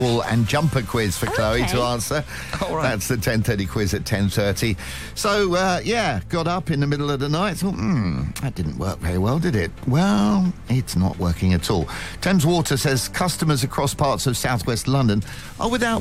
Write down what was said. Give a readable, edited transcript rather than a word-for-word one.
and jumper quiz for Chloe Okay. to answer. All right. That's the 10:30 quiz at 10:30. So, got up in the middle of the night, thought, that didn't work very well, did it? Well, it's not working at all. Thames Water says customers across parts of southwest London are without